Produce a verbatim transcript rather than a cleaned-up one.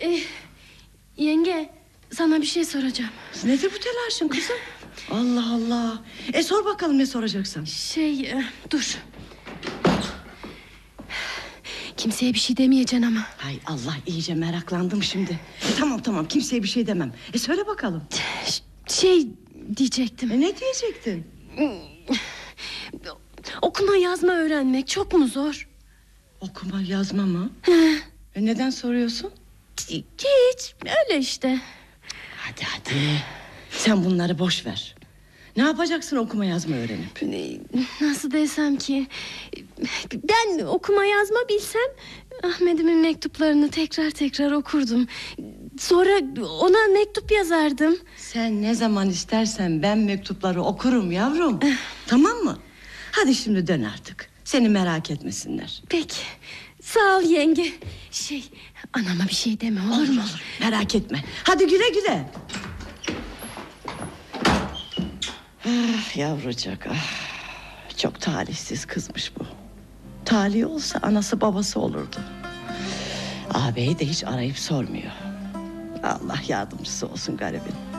Ee, yenge, sana bir şey soracağım. Nedir bu telaşın kızım? Allah Allah. E sor bakalım, ne soracaksın? Şey e, dur. Kimseye bir şey demeyeceksin ama. Hay Allah, iyice meraklandım şimdi. E, tamam tamam, kimseye bir şey demem. E söyle bakalım. Şey diyecektim. E ne diyecektin? Okuma yazma öğrenmek çok mu zor? Okuma yazma mı? E neden soruyorsun? Hiç, öyle işte. Hadi hadi, sen bunları boş ver. Ne yapacaksın okuma yazma öğrenip? Nasıl desem ki, ben okuma yazma bilsem Ahmet'imin mektuplarını tekrar tekrar okurdum. Sonra ona mektup yazardım. Sen ne zaman istersen ben mektupları okurum yavrum. Tamam mı? Hadi şimdi dön artık. Seni merak etmesinler. Peki, sağ ol yenge. Şey, anama bir şey deme, olur, Olur mu? olur, merak etme. Hadi güle güle. Ah yavrucak, ah. Çok talihsiz kızmış bu. Talih olsa anası babası olurdu. Ağabeyi de hiç arayıp sormuyor. Allah yardımcısı olsun garibin.